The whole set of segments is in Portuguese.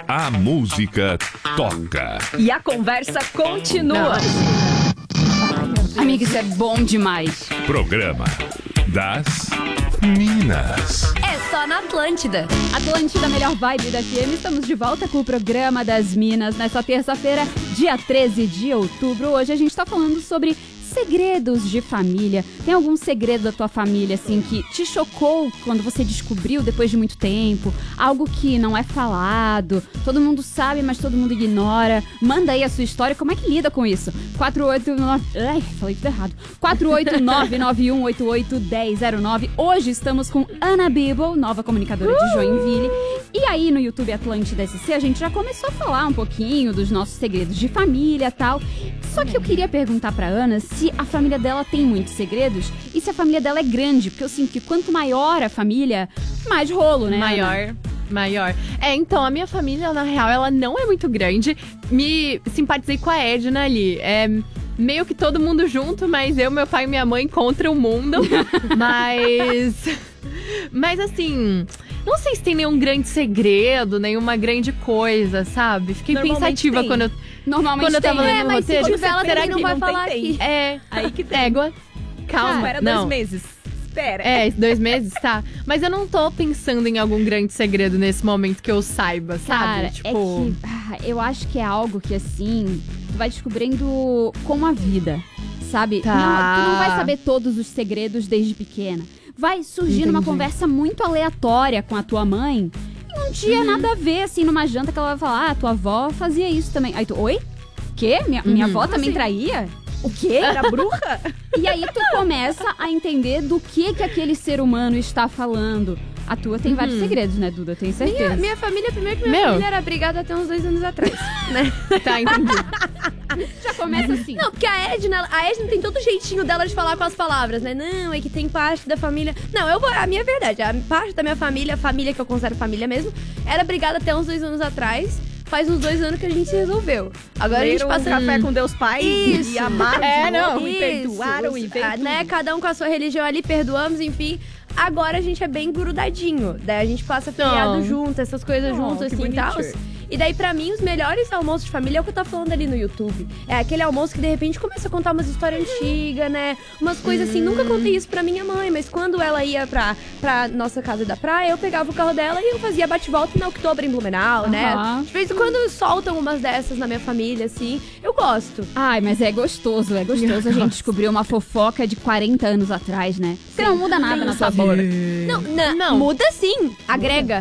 A música toca. E a conversa continua. Amiga, isso é bom demais. Programa das Minas. É só na Atlântida. Atlântida, melhor vibe da FM. Estamos de volta com o programa das Minas nessa terça-feira, dia 13 de outubro. Hoje a gente tá falando sobre segredos de família. Tem algum segredo da tua família, assim, que te chocou quando você descobriu depois de muito tempo? Algo que não é falado, todo mundo sabe, mas todo mundo ignora. Manda aí a sua história, como é que lida com isso? 489... Ai, falei tudo errado. 489-9188-1009. Hoje estamos com Ana Bibel, nova comunicadora de Joinville. E aí no YouTube Atlântida SC a gente já começou a falar um pouquinho dos nossos segredos de família e tal. Só que eu queria perguntar pra Ana se a família dela tem muitos segredos e se a família dela é grande, porque eu sinto que quanto maior a família, mais rolo, né? Maior. Então, a minha família, na real, ela não é muito grande. Me simpatizei com a Edna ali. É meio que todo mundo junto, mas eu, meu pai e minha mãe contra o mundo. Mas assim, não sei se tem nenhum grande segredo, nenhuma grande coisa, sabe? Fiquei pensativa quando eu tava lendo o roteiro. Se tiver, ela também não vai falar aqui. Aí que tem. Égua. Calma. Espera 2 meses. Espera. 2 meses, tá. Mas eu não tô pensando em algum grande segredo nesse momento que eu saiba, sabe? Cara, tipo... eu acho que é algo que, assim, tu vai descobrindo com a vida, sabe? Tá. Tu não vai saber todos os segredos desde pequena. Vai surgir numa conversa muito aleatória com a tua mãe. E um dia nada a ver, assim, numa janta que ela vai falar, tua avó fazia isso também. Aí tu, oi? Quê? Minha avó também traía? O quê? Era bruxa? E aí tu começa a entender do que aquele ser humano está falando. A tua tem vários segredos, né, Duda? Tenho certeza. Minha família, primeiro que minha família era brigada até uns 2 anos atrás, né? Tá, entendi. Já começa assim. Não, porque a Edna tem todo o jeitinho dela de falar com as palavras, né? Não, é que tem parte da família... Não, a minha verdade, a parte da minha família, a família que eu considero família mesmo, era brigada até uns 2 anos atrás. Faz uns 2 anos que a gente se resolveu. Agora a gente passa café com Deus Pai e amaram e perdoaram e veio né? Cada um com a sua religião ali, perdoamos, enfim. Agora a gente é bem grudadinho. Daí a gente passa feriado junto, essas coisas juntas, assim, e tal. E daí, pra mim, os melhores almoços de família é o que eu tô falando ali no YouTube. É aquele almoço que, de repente, começa a contar umas histórias antigas, né? Umas coisas assim. Nunca contei isso pra minha mãe, mas quando ela ia pra nossa casa da praia, eu pegava o carro dela e eu fazia bate-volta na Oktober em Blumenau, né? De vez em quando soltam umas dessas na minha família, assim. Eu gosto. Ai, mas é gostoso a gente descobrir uma fofoca de 40 anos atrás, né? Você não muda nada na sua vida. Não, muda sim. Agrega.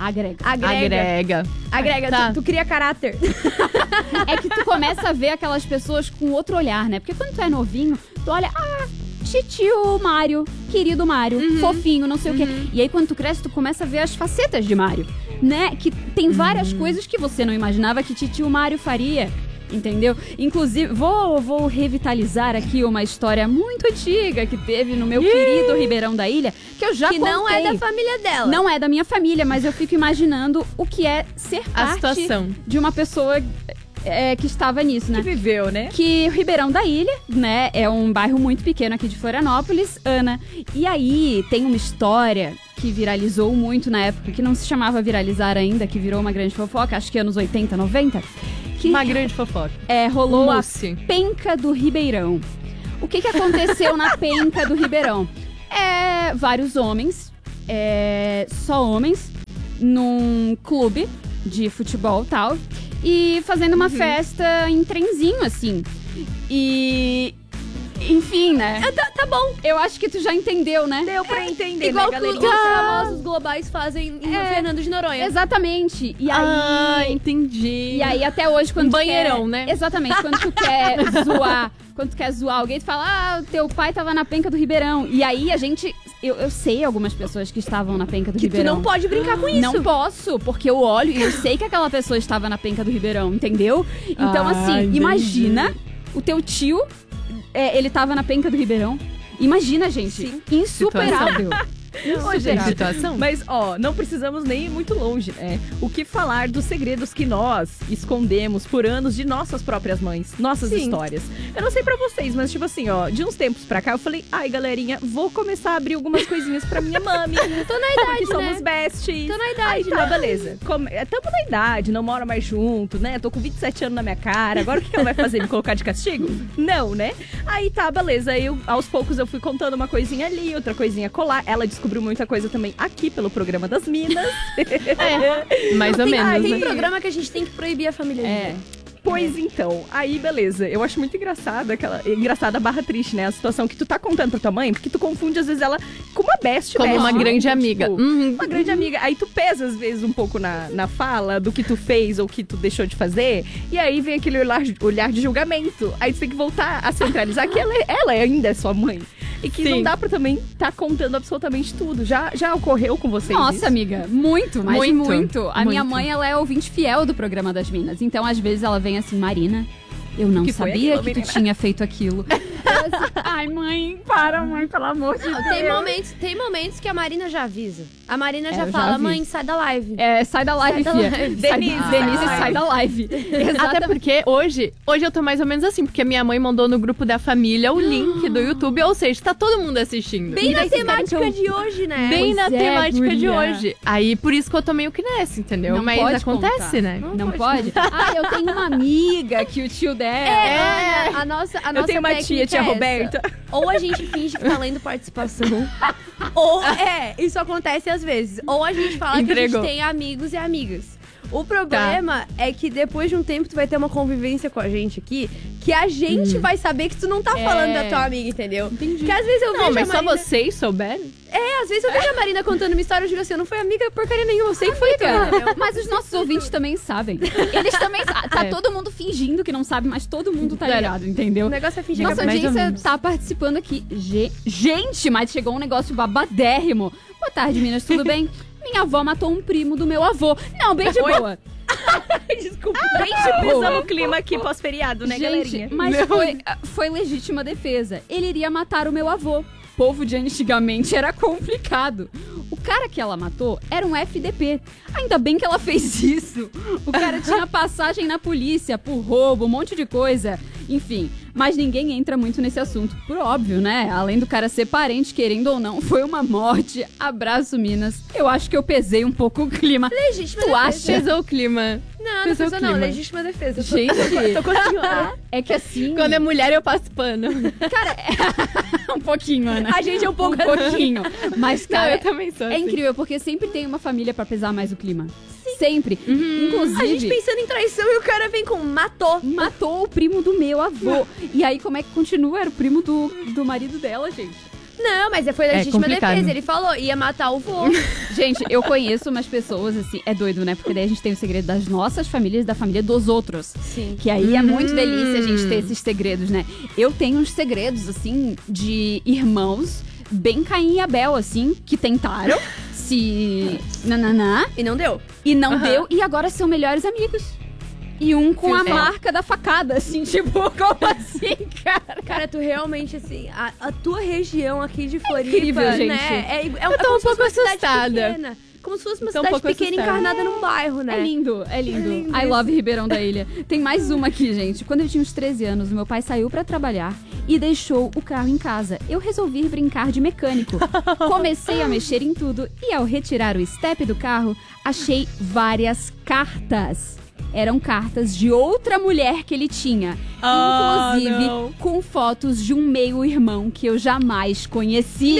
Tá. Tu cria caráter. É que tu começa a ver aquelas pessoas com outro olhar, né? Porque quando tu é novinho, tu olha, titio Mário, querido Mário, fofinho, não sei o quê. E aí quando tu cresce, tu começa a ver as facetas de Mário, né? Que tem várias coisas que você não imaginava que titio Mário faria. Entendeu? Inclusive, vou revitalizar aqui uma história muito antiga que teve no meu querido Ribeirão da Ilha, que eu já contei. Não é da família dela. Não é da minha família, mas eu fico imaginando o que é ser parte de uma pessoa que estava nisso, né? Que viveu, né? Que Ribeirão da Ilha, né, é um bairro muito pequeno aqui de Florianópolis, Ana. E aí tem uma história que viralizou muito na época, que não se chamava viralizar ainda, que virou uma grande fofoca, acho que anos 80, 90. Uma grande fofoca. Rolou a penca do Ribeirão. O que aconteceu na penca do Ribeirão? Vários homens, só homens, num clube de futebol e tal, e fazendo uma festa em trenzinho, assim. E... Enfim, né? Tá bom. Eu acho que tu já entendeu, né? Deu pra entender, igual né, que os famosos globais fazem em Fernando de Noronha. Exatamente. E aí... entendi. E aí, até hoje, quando banheirão, né? Exatamente. Quando tu quer zoar... Quando tu quer zoar alguém, tu fala, teu pai tava na penca do Ribeirão. E aí, a gente... Eu sei algumas pessoas que estavam na penca do Ribeirão. Tu não pode brincar com isso. Não posso, porque eu olho e eu sei que aquela pessoa estava na penca do Ribeirão, entendeu? Então, assim, imagina o teu tio... ele tava na penca do Ribeirão. Imagina, gente. Sim. Insuperável. Ô, gente, situação. mas, ó, não precisamos nem ir muito longe, né? O que falar dos segredos que nós escondemos por anos de nossas próprias mães, nossas histórias. Eu não sei pra vocês, mas tipo assim, ó, de uns tempos pra cá, eu falei, ai, galerinha, vou começar a abrir algumas coisinhas pra minha mami. Tô na idade, Porque somos besties. Tô na Aí idade, tá, né? beleza. Tamo na idade, não mora mais junto, né? Tô com 27 anos na minha cara. Agora o que ela vai fazer? Me colocar de castigo? Não, né? Aí tá, beleza. Aí aos poucos eu fui contando uma coisinha ali, outra coisinha colar. Ela descobriu muita coisa também aqui pelo programa das Minas. Mais ou menos, Tem né? programa que a gente tem que proibir a família de ver. Pois então, aí beleza. Eu acho muito engraçada engraçada barra triste, né? A situação que tu tá contando pra tua mãe, porque tu confunde às vezes ela com uma best. Como uma grande Tipo, amiga. Uma grande amiga. Aí tu pesa às vezes um pouco na fala do que tu fez ou que tu deixou de fazer. E aí vem aquele olhar de julgamento. Aí tu tem que voltar a centralizar que ela ainda é sua mãe. E que Sim. não dá pra também tá contando absolutamente tudo. Já ocorreu com vocês Nossa, isso? amiga, muito, mas Muito, muito. A minha muito. mãe, ela é ouvinte fiel do programa das Minas. Então, às vezes, ela vem assim, Marina, eu não Que foi sabia aquilo, que tu menina? tinha feito aquilo. Eu assim, ai, mãe, para, mãe, pelo amor de Não, Deus. tem momentos que a Marina já avisa. A Marina já eu já fala, aviso. mãe, sai da live. É, sai da live, Sai da fia. live. Denise, sai da live. Até porque hoje eu tô mais ou menos assim, porque minha mãe mandou no grupo da família o link do YouTube, ou seja, tá todo mundo assistindo. Bem na daí vocês temática querem que de hoje, né? Bem na Pois é, temática de guria. hoje. Aí, por isso que eu tô meio que nessa, entendeu? Não Mas pode acontece, contar. né? Não pode? Ah, eu tenho uma amiga que o tio dela... Ana, a nossa Eu tenho uma tia, técnica tia é essa. Roberta. Ou a gente finge que tá lendo participação. Ou, isso acontece às vezes. Ou a gente fala que a Entregou. gente tem amigos e amigas. O problema é que depois de um tempo tu vai ter uma convivência com a gente aqui, que a gente vai saber que tu não tá falando da tua amiga, entendeu? Entendi. Porque às vezes eu Não, vejo mas a só Marina... vocês souberam? às vezes eu vejo a Marina contando uma história, eu digo assim, não foi amiga porcaria nenhuma, eu sei que foi tu, entendeu? Mas os nossos ouvintes também sabem. Eles também tá todo mundo fingindo que não sabe, mas todo mundo tá ligado, entendeu? O negócio é fingir Nossa que é mais ou audiência menos. tá participando aqui. Gente, mas chegou um negócio babadérrimo. Boa tarde, Minas, tudo bem? Minha avó matou um primo do meu avô. Não, bem de boa. Desculpa. Bem de boa. Pesamos o clima aqui pós-feriado, né, galerinha? Gente, mas foi legítima defesa. Ele iria matar o meu avô. O povo de antigamente era complicado. O cara que ela matou era um FDP. Ainda bem que ela fez isso. O cara tinha passagem na polícia por roubo, um monte de coisa. Enfim, mas ninguém entra muito nesse assunto. Por óbvio, né? Além do cara ser parente, querendo ou não, foi uma morte. Abraço, Minas. Eu acho que eu pesei um pouco o clima. legítima Tu defesa. acha? Pesou o clima. Não, Pesou não, o não, clima. legítima defesa. Gente, Tô continuando. é que assim... Quando é mulher, eu passo pano. um pouquinho, Ana. A gente é um pouco... Um pouquinho. Mas, Não, cara, eu também sou é assim. incrível, porque sempre tem uma família pra pesar mais o clima. Sempre. A gente Inclusive, pensando em traição e o cara vem com matou. matou o primo do meu avô. E aí, como é que continua? Era o primo do marido dela, gente. Não, mas foi legítima complicado. defesa. Ele falou, ia matar o vô. Gente, eu conheço umas pessoas, assim, é doido, né? Porque daí a gente tem o segredo das nossas famílias e da família dos outros. Sim. Que aí é muito delícia a gente ter esses segredos, né? Eu tenho uns segredos, assim, de irmãos bem Caim e Abel, assim, que tentaram se... nananá, E não deu. e não deu, e agora são melhores amigos. E um com a É. marca da facada, assim, tipo, como assim, cara? Cara, tu realmente, assim, a tua região aqui de Floripa, incrível, gente. né? Eu tô um pouco assustada. Pequena. Como se fosse uma Tô um cidade pouco pequena assustada. encarnada num bairro, né? É lindo, é lindo. lindo I isso. love Ribeirão da Ilha. Tem mais uma aqui, gente. Quando eu tinha uns 13 anos, o meu pai saiu pra trabalhar e deixou o carro em casa. Eu resolvi brincar de mecânico. Comecei a mexer em tudo e ao retirar o step do carro, achei várias cartas. Eram cartas de outra mulher que ele tinha. Inclusive, não. com fotos de um meio-irmão que eu jamais conheci.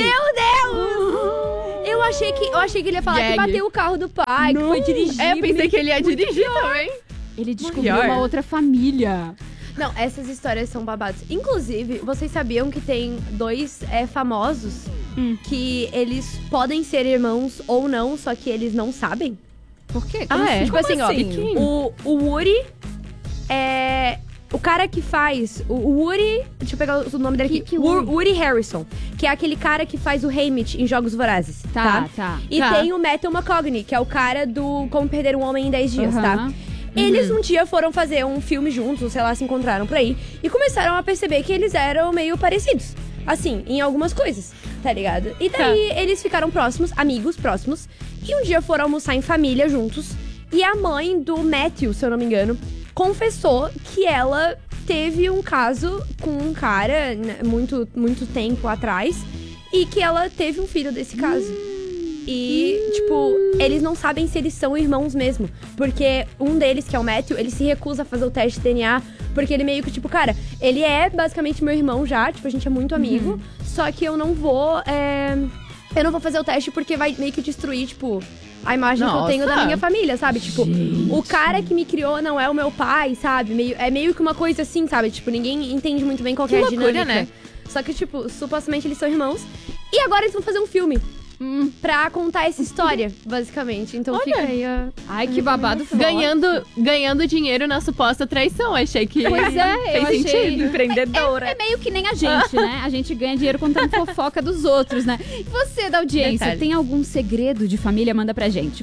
Eu achei que ele ia falar que Gag. bateu o carro do pai, que foi dirigir. É, eu pensei que ele ia dirigir também. Ele descobriu Pior. uma outra família. Não, essas histórias são babadas. Inclusive, vocês sabiam que tem dois famosos que eles podem ser irmãos ou não, só que eles não sabem? Por quê? Ah, é? Tipo assim, assim? ó, o Woody é... O cara que faz... O Woody... Deixa eu pegar o nome dele aqui. Que Woody? Woody Harrison. Que é aquele cara que faz o Haymitch em Jogos Vorazes, tá? Tá. E Tá. tem o Matthew McConaughey, que é o cara do Como Perder um Homem em 10 Dias, tá? Aham. Eles um dia foram fazer um filme juntos, sei lá, se encontraram por aí. E começaram a perceber que eles eram meio parecidos. Assim, em algumas coisas. tá ligado? E daí eles ficaram próximos, amigos próximos, e um dia foram almoçar em família juntos. E a mãe do Matthew, se eu não me engano, confessou que ela teve um caso com um cara, né, muito tempo atrás, e que ela teve um filho desse caso. E, tipo, eles não sabem se eles são irmãos mesmo. Porque um deles, que é o Matthew, ele se recusa a fazer o teste de DNA. Porque ele meio que, tipo, cara, ele é basicamente meu irmão já. Tipo, a gente é muito amigo. Só que eu não vou fazer o teste porque vai meio que destruir, tipo, a imagem que eu tenho da minha família, sabe? Tipo, o cara que me criou não é o meu pai, sabe? É meio que uma coisa assim, sabe? Tipo, ninguém entende muito bem qual que é a dinâmica. Né? Só que, tipo, supostamente eles são irmãos. E agora eles vão fazer um filme. Pra contar essa história, basicamente. Então fica aí Ai, que babado forte. Ganhando dinheiro na suposta traição. Achei que Pois é, eu achei empreendedora. É meio que nem a gente, né? A gente ganha dinheiro contando fofoca dos outros, né? E você da audiência, tem algum segredo de família? Manda pra gente.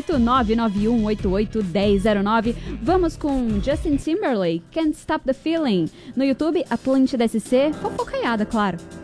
48991881009. Vamos com Justin Timberlake, Can't Stop the Feeling. No YouTube, Atlântida SC, fofocaiada, claro.